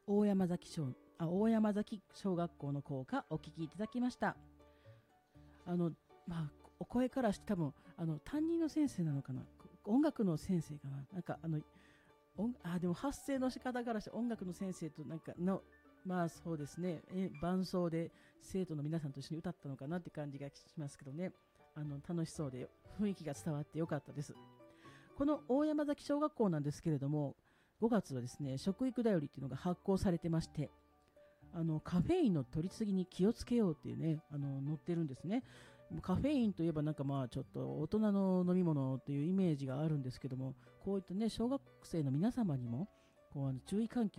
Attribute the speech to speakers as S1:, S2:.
S1: 大山崎小学校の校歌お聴きいただきました。お声からして多分担任の先生なのかな、音楽の先生かな、なんかでも発声の仕方からして音楽の先生となんかのそうですね、伴奏で生徒の皆さんと一緒に歌ったのかなって感じがしますけどね、楽しそうで雰囲気が伝わってよかったです。この大山崎小学校なんですけれども、5月はですね食育だよりっていうのが発行されてまして、カフェインの取りすぎに気をつけようっていうね載ってるんですね。カフェインといえばなんかちょっと大人の飲み物っていうイメージがあるんですけども、こういったね小学生の皆様にもこう注意喚起